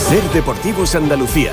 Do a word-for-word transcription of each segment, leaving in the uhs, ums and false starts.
Ser Deportivos Andalucía.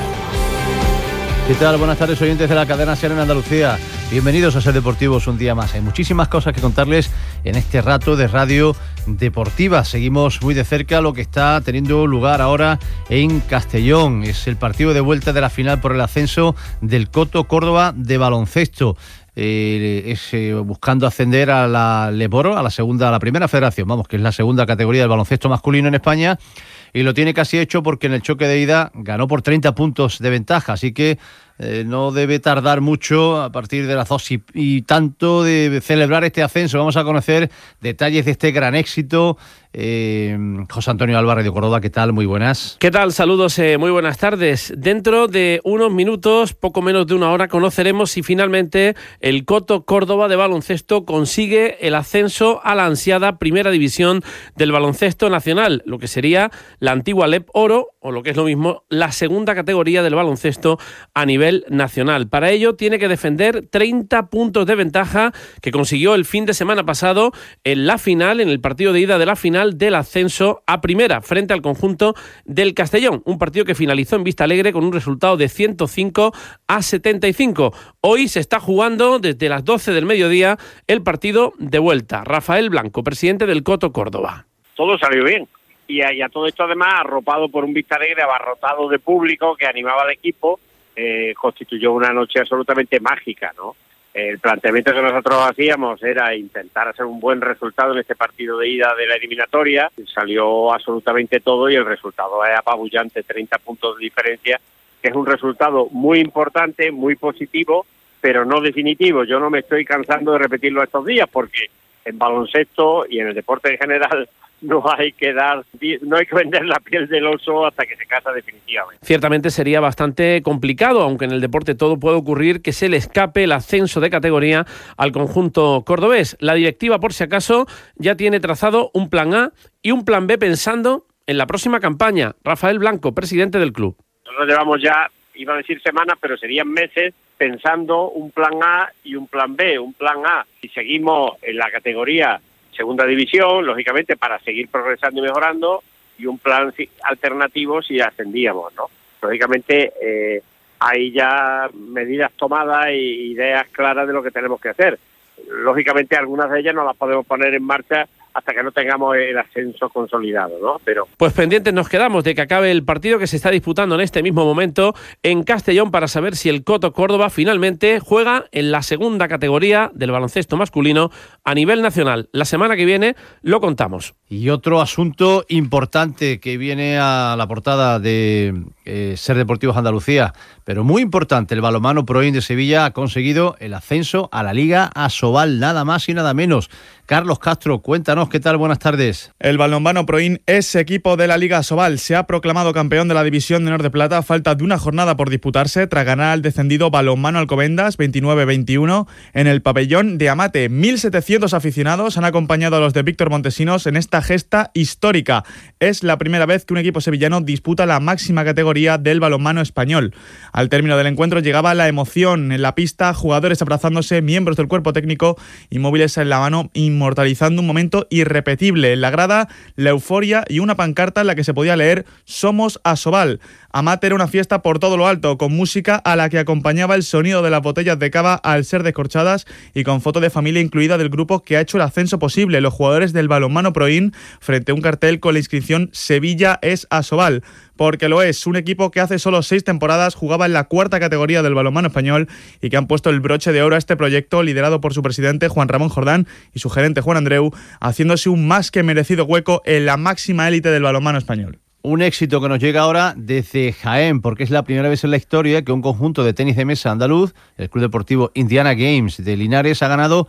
¿Qué tal? Buenas tardes, oyentes de la cadena SER en Andalucía. Bienvenidos a Ser Deportivos un día más. Hay muchísimas cosas que contarles en este rato de radio deportiva. Seguimos muy de cerca lo que está teniendo lugar ahora en Castellón. Es el partido de vuelta de la final por el ascenso del Coto Córdoba de baloncesto. Eh, es eh, buscando ascender a la Leboro, a la segunda, a la primera federación, vamos, que es la segunda categoría del baloncesto masculino en España. Y lo tiene casi hecho porque en el choque de ida ganó por treinta puntos de ventaja, así que eh, no debe tardar mucho a partir de las dos y, y tanto de celebrar este ascenso. Vamos a conocer detalles de este gran éxito. Eh, José Antonio Álvarez de Córdoba, ¿qué tal? Muy buenas. ¿Qué tal? Saludos, eh, muy buenas tardes. Dentro de unos minutos, poco menos de una hora, conoceremos si finalmente el Coto Córdoba de baloncesto consigue el ascenso a la ansiada primera división del baloncesto nacional, lo que sería la antigua Leb Oro, o lo que es lo mismo, la segunda categoría del baloncesto a nivel nacional. Para ello tiene que defender treinta puntos de ventaja que consiguió el fin de semana pasado en la final, en el partido de ida de la final del ascenso a primera, frente al conjunto del Castellón. Un partido que finalizó en Vistalegre con un resultado de ciento cinco a setenta y cinco. Hoy se está jugando desde las doce del mediodía el partido de vuelta. Rafael Blanco, presidente del Coto Córdoba. Todo salió bien. Y a, y a todo esto además arropado por un Vistalegre abarrotado de público que animaba al equipo, eh, constituyó una noche absolutamente mágica, ¿no? El planteamiento que nosotros hacíamos era intentar hacer un buen resultado en este partido de ida de la eliminatoria. Salió absolutamente todo y el resultado es apabullante, treinta puntos de diferencia, que es un resultado muy importante, muy positivo, pero no definitivo. Yo no me estoy cansando de repetirlo estos días porque en baloncesto y en el deporte en general no hay que dar, no hay que vender la piel del oso hasta que se casa definitivamente. Ciertamente sería bastante complicado, aunque en el deporte todo puede ocurrir, que se le escape el ascenso de categoría al conjunto cordobés. La directiva, por si acaso, ya tiene trazado un plan A y un plan B pensando en la próxima campaña. Rafael Blanco, presidente del club. Nosotros llevamos ya, iba a decir semanas, pero serían meses, pensando un plan A y un plan B. Un plan A, si seguimos en la categoría segunda división, lógicamente para seguir progresando y mejorando, y un plan alternativo si ascendíamos, ¿no? Lógicamente eh, hay ya medidas tomadas e ideas claras de lo que tenemos que hacer. Lógicamente algunas de ellas no las podemos poner en marcha hasta que no tengamos el ascenso consolidado, ¿no? Pero pues pendientes nos quedamos de que acabe el partido que se está disputando en este mismo momento en Castellón para saber si el Coto Córdoba finalmente juega en la segunda categoría del baloncesto masculino a nivel nacional. La semana que viene lo contamos. Y otro asunto importante que viene a la portada de eh, Ser Deportivos Andalucía, pero muy importante, el balonmano Proin de Sevilla ha conseguido el ascenso a la Liga Asobal, nada más y nada menos. Carlos Castro, cuéntanos, ¿qué tal? Buenas tardes. El balonmano Proin es equipo de la Liga Asobal. Se ha proclamado campeón de la División de Honor de Plata a falta de una jornada por disputarse tras ganar al descendido balonmano Alcobendas veintinueve veintiuno en el pabellón de Amate. mil setecientos aficionados han acompañado a los de Víctor Montesinos en esta gesta histórica. Es la primera vez que un equipo sevillano disputa la máxima categoría del balonmano español. Al término del encuentro llegaba la emoción en la pista, jugadores abrazándose, miembros del cuerpo técnico y móviles en la mano, inmortalizando un momento irrepetible. En la grada, la euforia y una pancarta en la que se podía leer «Somos Asobal». Amate era una fiesta por todo lo alto, con música a la que acompañaba el sonido de las botellas de cava al ser descorchadas y con foto de familia incluida del grupo que ha hecho el ascenso posible, los jugadores del balonmano Proin, frente a un cartel con la inscripción «Sevilla es Asobal». Porque lo es, un equipo que hace solo seis temporadas jugaba en la cuarta categoría del balonmano español y que han puesto el broche de oro a este proyecto liderado por su presidente Juan Ramón Jordán y su gerente Juan Andreu, haciéndose un más que merecido hueco en la máxima élite del balonmano español. Un éxito que nos llega ahora desde Jaén, porque es la primera vez en la historia que un conjunto de tenis de mesa andaluz, el Club Deportivo Indiana Games de Linares, ha ganado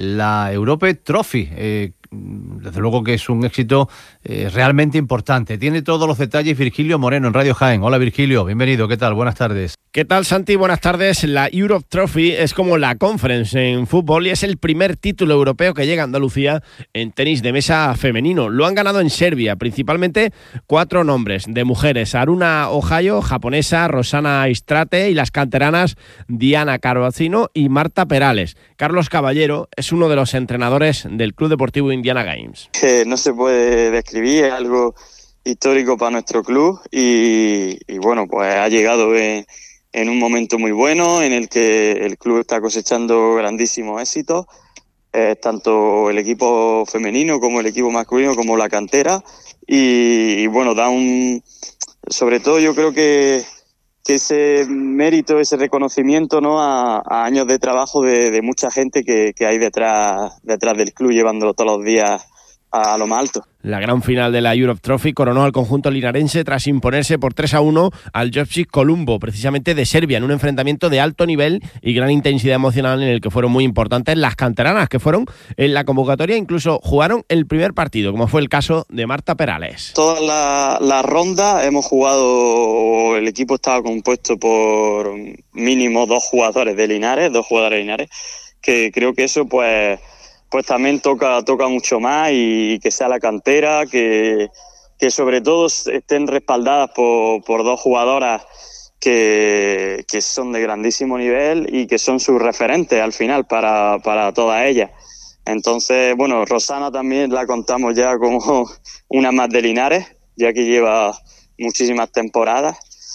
la Europe Trophy. Eh, desde luego que es un éxito eh, realmente importante. Tiene todos los detalles Virgilio Moreno en Radio Jaén. Hola Virgilio, bienvenido, ¿qué tal? Buenas tardes. ¿Qué tal, Santi? Buenas tardes. La Europe Trophy es como la Conference en fútbol y es el primer título europeo que llega a Andalucía en tenis de mesa femenino. Lo han ganado en Serbia, principalmente cuatro nombres de mujeres: Aruna Ohio, japonesa, Rosana Istrate, y las canteranas Diana Carvacino y Marta Perales. Carlos Caballero es uno de los entrenadores del Club Deportivo Indiana Games. Eh, no se puede describir, es algo histórico para nuestro club y, y bueno, pues ha llegado en, en un momento muy bueno en el que el club está cosechando grandísimos éxitos, eh, tanto el equipo femenino como el equipo masculino como la cantera y, y bueno, da un, sobre todo yo creo que que ese mérito, ese reconocimiento, ¿no?, a, a años de trabajo de, de mucha gente que, que hay detrás detrás del club, llevándolo todos los días a, a lo más alto. La gran final de la Europe Trophy coronó al conjunto linarense tras imponerse por tres a uno al Joško Columbo, precisamente de Serbia, en un enfrentamiento de alto nivel y gran intensidad emocional en el que fueron muy importantes las canteranas, que fueron en la convocatoria, incluso jugaron el primer partido, como fue el caso de Marta Perales. Todas las la rondas hemos jugado, el equipo estaba compuesto por mínimo dos jugadores de Linares, dos jugadores de Linares, que creo que eso pues... pues también toca toca mucho más y que sea la cantera, que, que sobre todo estén respaldadas por, por dos jugadoras que, que son de grandísimo nivel y que son sus referentes al final para, para todas ellas. Entonces, bueno, Rosana también la contamos ya como una más de Linares, ya que lleva muchísimas temporadas.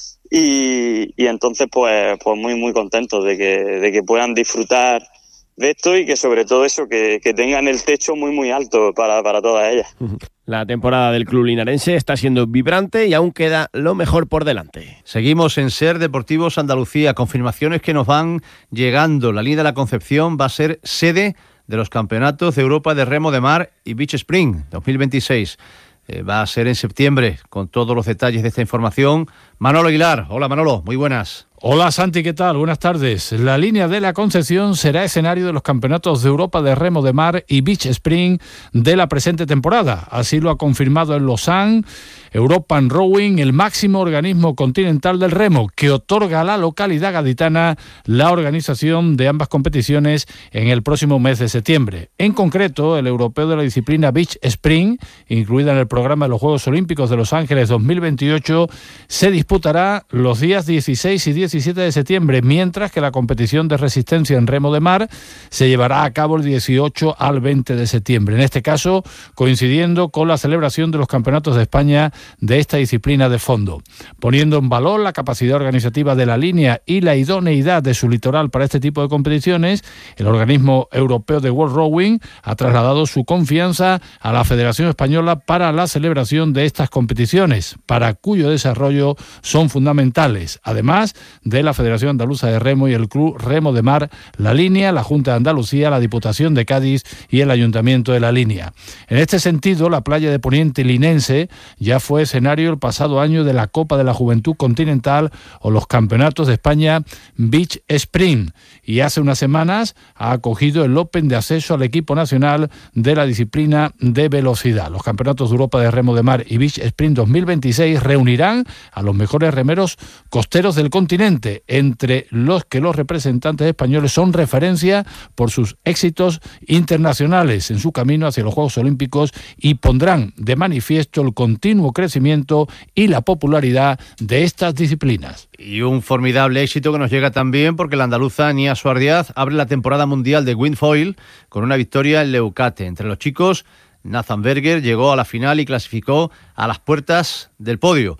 Y, y entonces, pues, pues muy, muy contentos de que, de que puedan disfrutar de esto y que sobre todo eso, que, que tengan el techo muy muy alto para, para todas ellas. La temporada del club linarense está siendo vibrante y aún queda lo mejor por delante. Seguimos en SER Deportivos Andalucía, confirmaciones que nos van llegando. La Línea de la Concepción va a ser sede de los campeonatos de Europa de Remo de Mar y Beach Spring dos mil veintiséis. Eh, va a ser en septiembre, con todos los detalles de esta información. Manolo Aguilar. Hola Manolo, muy buenas. Hola Santi, ¿qué tal? Buenas tardes. La Línea de la Concepción será escenario de los campeonatos de Europa de Remo de Mar y Beach Spring de la presente temporada. Así lo ha confirmado en Lausanne European Rowing, el máximo organismo continental del remo, que otorga a la localidad gaditana la organización de ambas competiciones en el próximo mes de septiembre. En concreto, el europeo de la disciplina Beach Spring, incluida en el programa de los Juegos Olímpicos de Los Ángeles dos mil veintiocho, se disputará los días dieciséis y diecisiete de septiembre, mientras que la competición de resistencia en remo de mar se llevará a cabo el dieciocho al veinte de septiembre. En este caso, coincidiendo con la celebración de los campeonatos de España de esta disciplina de fondo, poniendo en valor la capacidad organizativa de la línea y la idoneidad de su litoral para este tipo de competiciones. El organismo europeo de World Rowing ha trasladado su confianza a la Federación Española para la celebración de estas competiciones, para cuyo desarrollo son fundamentales, además de la Federación Andaluza de Remo y el Club Remo de Mar, la Línea, la Junta de Andalucía, la Diputación de Cádiz y el Ayuntamiento de la Línea. En este sentido, la playa de Poniente linense ya fue escenario el pasado año de la Copa de la Juventud Continental o los Campeonatos de España Beach Spring, y hace unas semanas ha acogido el Open de acceso al equipo nacional de la disciplina de velocidad. Los Campeonatos de Europa de Remo de Mar y Beach Spring dos mil veintiséis reunirán a los mejores remeros costeros del continente, entre los que los representantes españoles son referencia por sus éxitos internacionales en su camino hacia los Juegos Olímpicos, y pondrán de manifiesto el continuo crecimiento y la popularidad de estas disciplinas. Y un formidable éxito que nos llega también porque la andaluza Nia Suárez abre la temporada mundial de windfoil con una victoria en Leucate. Entre los chicos, Nathan Berger llegó a la final y clasificó a las puertas del podio.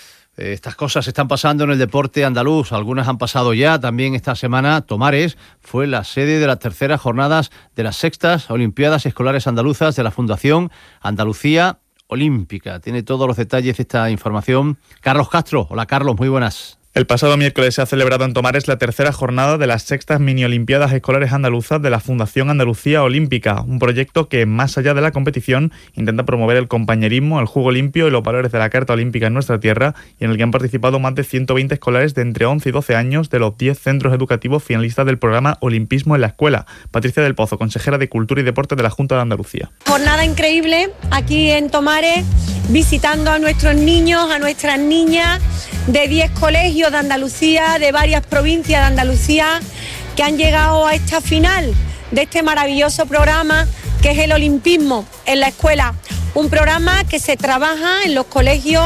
Estas cosas están pasando en el deporte andaluz, algunas han pasado ya. También esta semana Tomares fue la sede de las terceras jornadas de las sextas Olimpiadas Escolares Andaluzas de la Fundación Andalucía Olímpica. Tiene todos los detalles de esta información Carlos Castro. Hola Carlos, muy buenas. El pasado miércoles se ha celebrado en Tomares la tercera jornada de las sextas mini olimpiadas escolares andaluzas de la Fundación Andalucía Olímpica, un proyecto que, más allá de la competición, intenta promover el compañerismo, el juego limpio y los valores de la Carta Olímpica en nuestra tierra, y en el que han participado más de ciento veinte escolares de entre once y doce años de los diez centros educativos finalistas del programa Olimpismo en la Escuela. Patricia del Pozo, consejera de Cultura y Deporte de la Junta de Andalucía. Jornada increíble aquí en Tomares, visitando a nuestros niños, a nuestras niñas de diez colegios de Andalucía, de varias provincias de Andalucía, que han llegado a esta final de este maravilloso programa que es el Olimpismo en la Escuela. Un programa que se trabaja en los colegios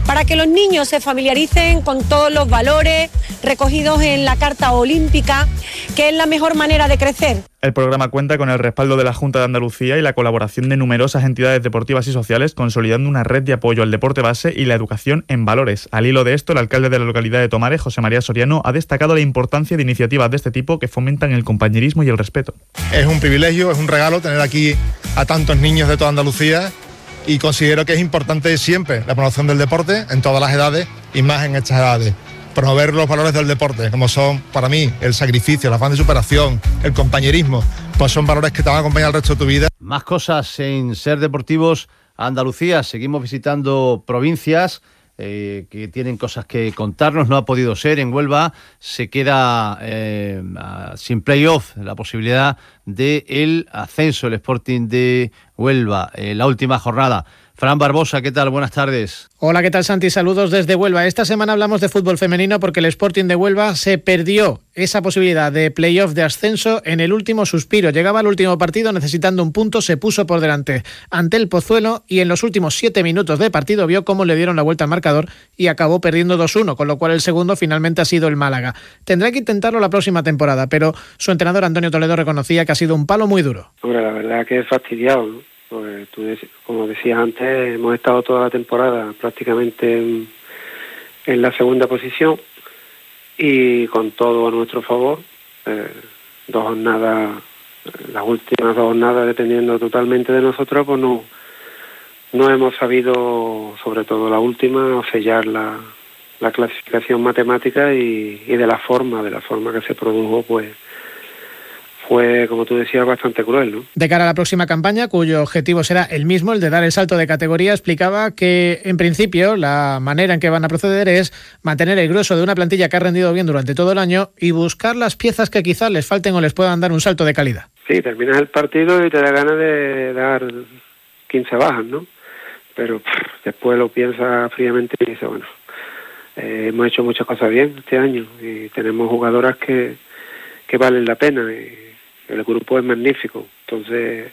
para que los niños se familiaricen con todos los valores recogidos en la Carta Olímpica, que es la mejor manera de crecer. El programa cuenta con el respaldo de la Junta de Andalucía y la colaboración de numerosas entidades deportivas y sociales, consolidando una red de apoyo al deporte base y la educación en valores. Al hilo de esto, el alcalde de la localidad de Tomares, José María Soriano, ha destacado la importancia de iniciativas de este tipo que fomentan el compañerismo y el respeto. Es un privilegio, es un regalo tener aquí a tantos niños de toda Andalucía y considero que es importante siempre la promoción del deporte en todas las edades y más en estas edades. Promover los valores del deporte, como son para mí el sacrificio, el afán de superación, el compañerismo, pues son valores que te van a acompañar el resto de tu vida. Más cosas en Ser Deportivos Andalucía. Seguimos visitando provincias eh, que tienen cosas que contarnos. No ha podido ser. En Huelva se queda eh, sin playoff la posibilidad del ascenso, el Sporting de Huelva, en la última jornada. Fran Barbosa, ¿qué tal? Buenas tardes. Hola, ¿qué tal, Santi? Saludos desde Huelva. Esta semana hablamos de fútbol femenino porque el Sporting de Huelva se perdió esa posibilidad de playoff de ascenso en el último suspiro. Llegaba al último partido necesitando un punto, se puso por delante ante el Pozuelo y en los últimos siete minutos de partido vio cómo le dieron la vuelta al marcador y acabó perdiendo dos uno, con lo cual el segundo finalmente ha sido el Málaga. Tendrá que intentarlo la próxima temporada, pero su entrenador Antonio Toledo reconocía que ha sido un palo muy duro. Hombre, la verdad que es fastidiado, ¿no? Pues tú, como decías antes, hemos estado toda la temporada prácticamente en, en la segunda posición y con todo a nuestro favor. Eh, dos jornadas, las últimas dos jornadas, dependiendo totalmente de nosotros, pues no, no hemos sabido, sobre todo la última, sellar la, la clasificación matemática y, y de la forma, de la forma que se produjo, pues fue, como tú decías, bastante cruel, ¿no? De cara a la próxima campaña, cuyo objetivo será el mismo, el de dar el salto de categoría, explicaba que, en principio, la manera en que van a proceder es mantener el grueso de una plantilla que ha rendido bien durante todo el año y buscar las piezas que quizás les falten o les puedan dar un salto de calidad. Sí, terminas el partido y te da ganas de dar quince bajas, ¿no? Pero pff, después lo piensas fríamente y dices, bueno, eh, hemos hecho muchas cosas bien este año y tenemos jugadoras que, que valen la pena y el grupo es magnífico, entonces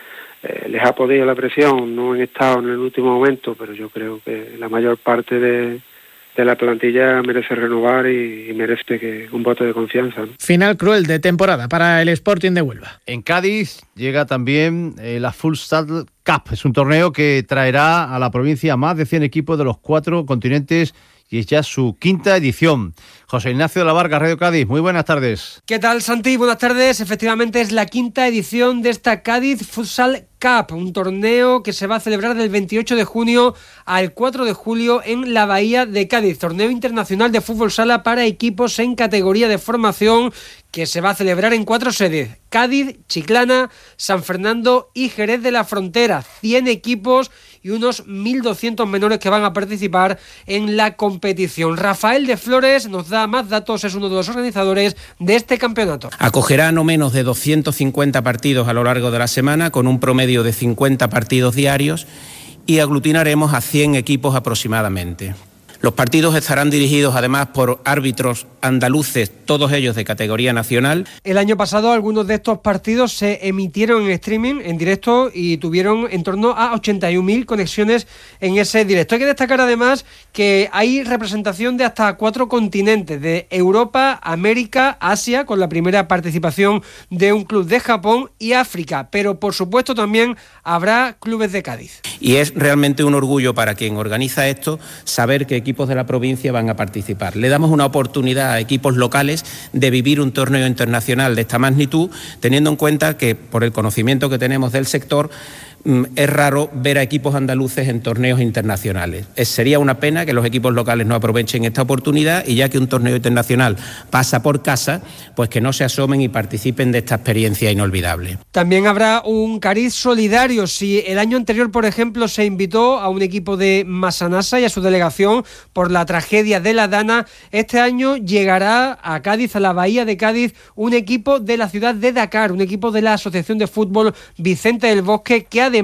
eh, les ha podido la presión, no han estado en el último momento, pero yo creo que la mayor parte de, de la plantilla merece renovar y, y merece que un voto de confianza, ¿no? Final cruel de temporada para el Sporting de Huelva. En Cádiz llega también eh, la Full Saddle Cup, es un torneo que traerá a la provincia más de cien equipos de los cuatro continentes y es ya su quinta edición. José Ignacio de la Varga, Radio Cádiz, muy buenas tardes. ¿Qué tal, Santi? Buenas tardes. Efectivamente es la quinta edición de esta Cádiz Futsal Cup, un torneo que se va a celebrar del veintiocho de junio al cuatro de julio en la Bahía de Cádiz. Torneo internacional de fútbol sala para equipos en categoría de formación que se va a celebrar en cuatro sedes: Cádiz, Chiclana, San Fernando y Jerez de la Frontera. cien equipos y unos mil doscientos menores que van a participar en la competición. Rafael de Flores nos da más datos, es uno de los organizadores de este campeonato. Acogerá no menos de doscientos cincuenta partidos a lo largo de la semana, con un promedio de cincuenta partidos diarios, y aglutinaremos a cien equipos aproximadamente. Los partidos estarán dirigidos además por árbitros andaluces, todos ellos de categoría nacional. El año pasado algunos de estos partidos se emitieron en streaming, en directo, y tuvieron en torno a ochenta y un mil conexiones en ese directo. Hay que destacar además que hay representación de hasta cuatro continentes, de Europa, América, Asia, con la primera participación de un club de Japón, y África, pero por supuesto también habrá clubes de Cádiz. Y es realmente un orgullo para quien organiza esto saber que equipos de la provincia van a participar. Le damos una oportunidad a equipos locales de vivir un torneo internacional de esta magnitud, teniendo en cuenta que, por el conocimiento que tenemos del sector, es raro ver a equipos andaluces en torneos internacionales. Es, sería una pena que los equipos locales no aprovechen esta oportunidad y, ya que un torneo internacional pasa por casa, pues que no se asomen y participen de esta experiencia inolvidable. También habrá un cariz solidario. Si el año anterior, por ejemplo, se invitó a un equipo de Masanasa y a su delegación por la tragedia de la Dana, este año llegará a Cádiz, a la Bahía de Cádiz, un equipo de la ciudad de Dakar, un equipo de la Asociación de Fútbol Vicente del Bosque, que ha Además,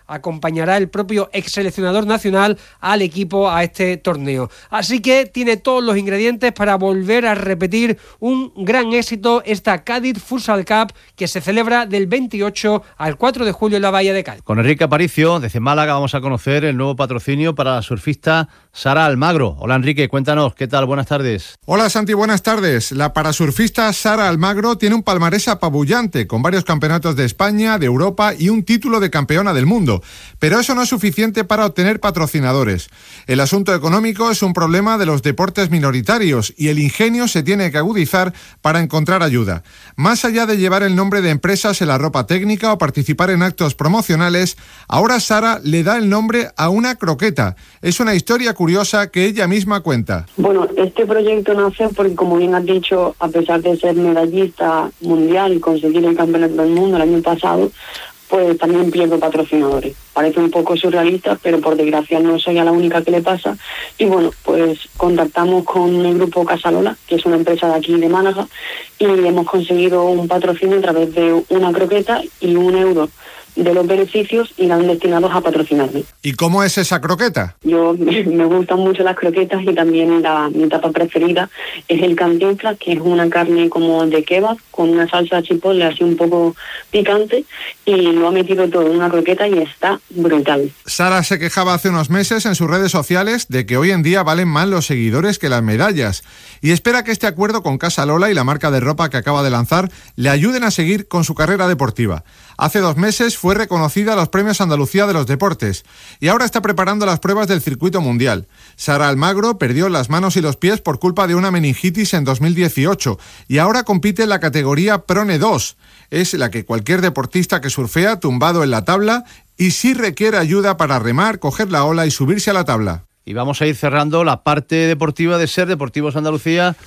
acompañará el propio ex seleccionador nacional al equipo a este torneo. Así que tiene todos los ingredientes para volver a repetir un gran éxito esta Cádiz Futsal Cup, que se celebra del veintiocho al cuatro de julio en la Bahía de Cádiz. Con Enrique Aparicio, desde Málaga, vamos a conocer el nuevo patrocinio para la surfista Sara Almagro. Hola Enrique, cuéntanos, ¿qué tal? Buenas tardes. Hola Santi, buenas tardes. La parasurfista Sara Almagro tiene un palmarés apabullante, con varios campeonatos de España, de Europa y un título de campeona del mundo. Pero eso no es suficiente para obtener patrocinadores. El asunto económico es un problema de los deportes minoritarios y el ingenio se tiene que agudizar para encontrar ayuda. Más allá de llevar el nombre de empresas en la ropa técnica o participar en actos promocionales, ahora Sara le da el nombre a una croqueta. Es una historia curiosa que ella misma cuenta. Bueno, este proyecto nace porque, como bien has dicho, a pesar de ser medallista mundial y conseguir el campeonato del mundo el año pasado, pues también pierdo patrocinadores. Parece un poco surrealista, pero por desgracia no soy a la única que le pasa. Y bueno, pues contactamos con el grupo Casalola, que es una empresa de aquí de Málaga, y hemos conseguido un patrocinio a través de una croqueta y un euro de los beneficios irán destinados a patrocinarme. ¿Y cómo es esa croqueta? Yo me gustan mucho las croquetas y también la, mi tapa preferida es el cantinflas, que es una carne como de kebab con una salsa chipotle así un poco picante, y lo ha metido todo en una croqueta y está brutal. Sara se quejaba hace unos meses en sus redes sociales de que hoy en día valen más los seguidores que las medallas y espera que este acuerdo con Casalola y la marca de ropa que acaba de lanzar le ayuden a seguir con su carrera deportiva. Hace dos meses fue reconocida a los Premios Andalucía de los Deportes y ahora está preparando las pruebas del circuito mundial. Sara Almagro perdió las manos y los pies por culpa de una meningitis en dos mil dieciocho y ahora compite en la categoría Prone dos. Es la que cualquier deportista que surfea tumbado en la tabla y sí requiere ayuda para remar, coger la ola y subirse a la tabla. Y vamos a ir cerrando la parte deportiva de SER Deportivos Andalucía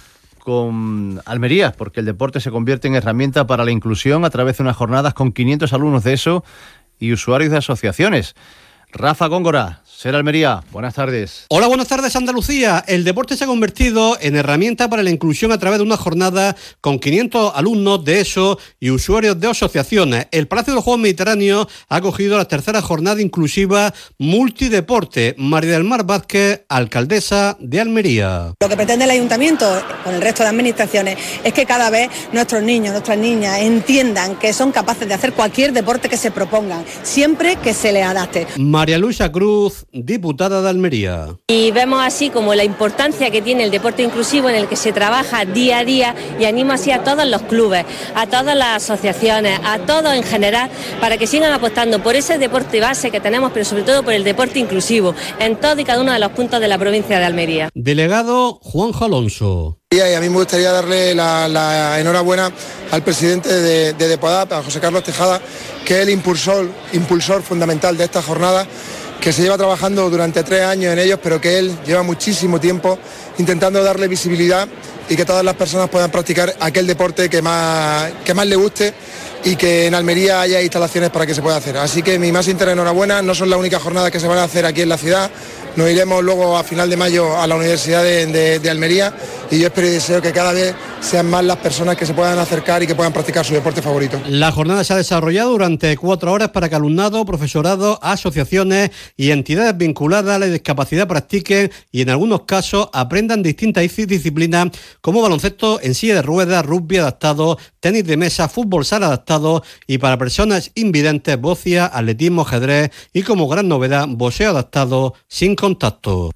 con Almería, porque el deporte se convierte en herramienta para la inclusión a través de unas jornadas con quinientos alumnos de ESO y usuarios de asociaciones. Rafa Góngora, SER Almería, buenas tardes. Hola, buenas tardes Andalucía. El deporte se ha convertido en herramienta para la inclusión a través de una jornada con quinientos alumnos de ESO y usuarios de asociaciones. El Palacio de los Juegos Mediterráneos ha acogido la tercera jornada inclusiva multideporte. María del Mar Vázquez, alcaldesa de Almería. Lo que pretende el Ayuntamiento con el resto de administraciones es que cada vez nuestros niños, nuestras niñas entiendan que son capaces de hacer cualquier deporte que se propongan, siempre que se les adapte. María Luisa Cruz, diputada de Almería. Y vemos así como la importancia que tiene el deporte inclusivo en el que se trabaja día a día, y animo así a todos los clubes, a todas las asociaciones, a todos en general, para que sigan apostando por ese deporte base que tenemos, pero sobre todo por el deporte inclusivo en todo y cada uno de los puntos de la provincia de Almería. Delegado Juanjo Alonso. Y a mí me gustaría darle la, la enhorabuena al presidente de, de Depodap, a José Carlos Tejada, que es el impulsor, impulsor fundamental de esta jornada, que se lleva trabajando durante tres años en ellos, pero que él lleva muchísimo tiempo intentando darle visibilidad y que todas las personas puedan practicar aquel deporte que más, que más le guste y que en Almería haya instalaciones para que se pueda hacer. Así que mi más sincera enhorabuena. No son las únicas jornadas que se van a hacer aquí en la ciudad. Nos iremos luego a final de mayo a la Universidad de, de, de Almería, y yo espero y deseo que cada vez sean más las personas que se puedan acercar y que puedan practicar su deporte favorito. La jornada se ha desarrollado durante cuatro horas para que alumnado, profesorado, asociaciones y entidades vinculadas a la discapacidad practiquen y en algunos casos aprendan distintas disciplinas como baloncesto en silla de ruedas, rugby adaptado, tenis de mesa, fútbol sala adaptado, y para personas invidentes, bocia, atletismo, ajedrez y, como gran novedad, boxeo adaptado sin contacto.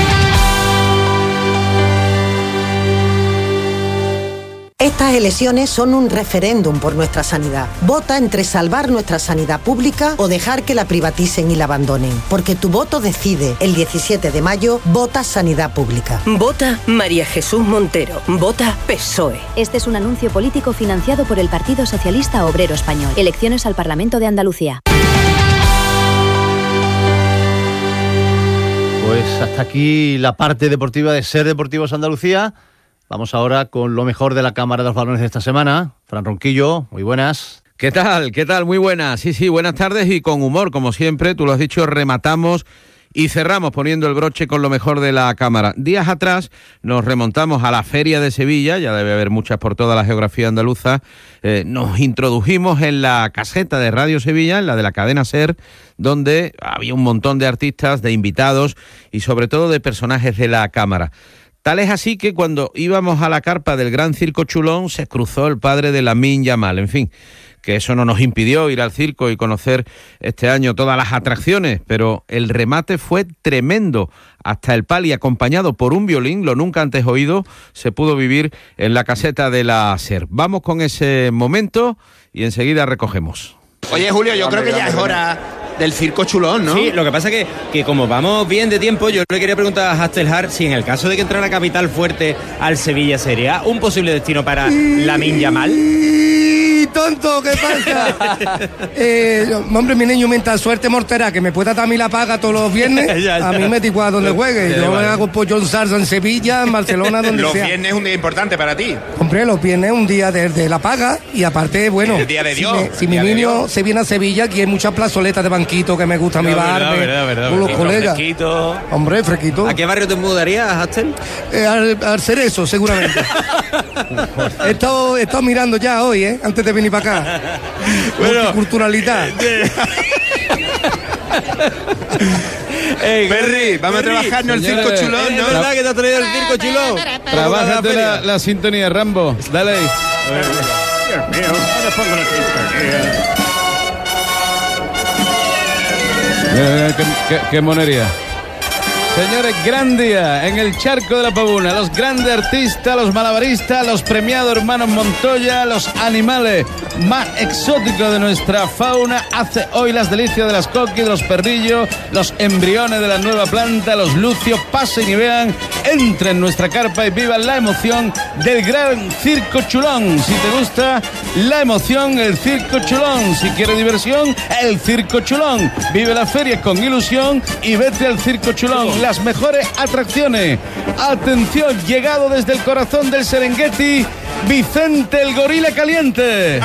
Estas elecciones son un referéndum por nuestra sanidad. Vota entre salvar nuestra sanidad pública o dejar que la privaticen y la abandonen. Porque tu voto decide. El diecisiete de mayo, vota Sanidad Pública. Vota María Jesús Montero. Vota P S O E. Este es un anuncio político financiado por el Partido Socialista Obrero Español. Elecciones al Parlamento de Andalucía. Pues hasta aquí la parte deportiva de SER Deportivos Andalucía. Vamos ahora con lo mejor de la Cámara de los Balones de esta semana. Fran Ronquillo, muy buenas. ¿Qué tal? ¿Qué tal? Muy buenas. Sí, sí, buenas tardes y con humor, como siempre. Tú lo has dicho, rematamos Y cerramos poniendo el broche con lo mejor de la cámara. Días atrás nos remontamos a la Feria de Sevilla, ya debe haber muchas por toda la geografía andaluza. Eh, nos introdujimos en la caseta de Radio Sevilla, en la de la cadena SER, donde había un montón de artistas, de invitados y sobre todo de personajes de la cámara. Tal es así que cuando íbamos a la carpa del Gran Circo Chulón se cruzó el padre de Lamine Yamal. En fin, que eso no nos impidió ir al circo y conocer este año todas las atracciones, pero el remate fue tremendo. Hasta el pali, acompañado por un violín, lo nunca antes oído, se pudo vivir en la caseta de la SER. Vamos con ese momento y enseguida recogemos. Oye, Julio, yo creo que ya es hora del Circo Chulón, ¿no? Sí, lo que pasa es que, que como vamos bien de tiempo, yo le quería preguntar a Hastelhar si en el caso de que entrara Capital Fuerte al Sevilla sería un posible destino para Lamine Yamal. Tonto, ¿qué pasa? eh, hombre, mi niño, mientras suerte mortera que me pueda dar a mí la paga todos los viernes, ya, ya. A mí me da igual donde juegue. Yo vale. hago pollo en salsa en Sevilla, en Barcelona, donde los sea. Los viernes es un día importante para ti. Hombre, los viernes es un día de, de la paga y aparte, bueno, el día de Dios. Si, me, si mi niño se viene a Sevilla, aquí hay muchas plazoletas de banquito que me gusta mi bar, verdad, verdad, verdad, con los verdad. colegas. Fresquito. Hombre, fresquito. ¿A qué barrio te mudarías, Hastel? Eh, al, al Cerezo, seguramente. he, estado, he estado mirando ya hoy, ¿eh? Antes de venir para acá. Bueno, multiculturalidad. Hey, Perry, vamos Perry, a trabajarnos el Circo Chulón, ¿no? Es verdad que te ha traído el Circo Chulón. Trabájate la, la, la sintonía, Rambo. Dale ahí. Dios mío, ahora pongo la sintonía. Eh, qué, qué, qué monería. Señores, gran día en el Charco de la Pavuna. Los grandes artistas, los malabaristas, los premiados hermanos Montoya, los animales más exóticos de nuestra fauna. Hace hoy las delicias de las coquis, de los perrillos, los embriones de la nueva planta, los lucios. Pasen y vean, entren en nuestra carpa y vivan la emoción del Gran Circo Chulón. Si te gusta la emoción, el Circo Chulón. Si quieres diversión, el Circo Chulón. Vive la feria con ilusión y vete al Circo Chulón. Las mejores atracciones. Atención, llegado desde el corazón del Serengeti, Vicente el Gorila Caliente.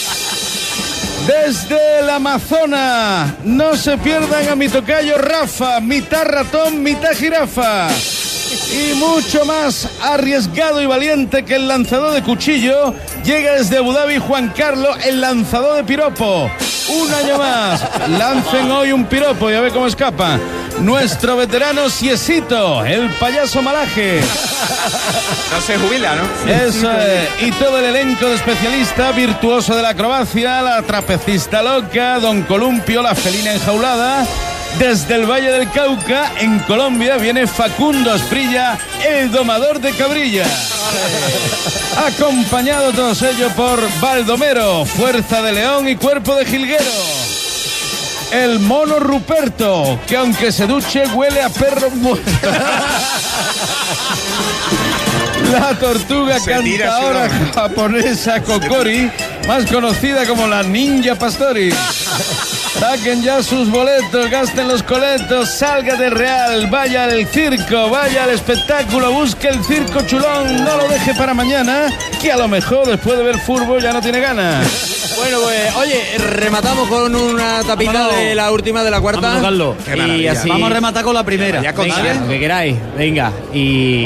Desde el Amazonas, no se pierdan a mi tocayo Rafa, mitad ratón, mitad jirafa. Y mucho más arriesgado y valiente que el lanzador de cuchillo, llega desde Abu Dhabi Juan Carlos, el lanzador de piropo. Un año más, lancen hoy un piropo y a ver cómo escapa. Nuestro veterano Siesito, el payaso malaje. No se jubila, ¿no? Eso es. Y todo el elenco de especialistas, virtuoso de la acrobacia, la trapecista loca, Don Columpio, la felina enjaulada. Desde el Valle del Cauca, en Colombia, viene Facundo Asprilla, el domador de cabrilla. Acompañado todos ellos por Baldomero, fuerza de león y cuerpo de jilguero. El mono Ruperto, que aunque se duche huele a perro muerto. La tortuga cantadora japonesa Kokori, más conocida como la Ninja Pastori. Saquen ya sus boletos, gasten los coletos, salga de Real, vaya al circo, vaya al espectáculo, busque el Circo Chulón, no lo deje para mañana, que a lo mejor después de ver fútbol ya no tiene ganas. Bueno, pues, oye, rematamos con una tapita Vámonos. de la última de la cuarta. Vamos, y así... Vamos a rematar con la primera. Ya con Venga, lo que queráis, venga, y...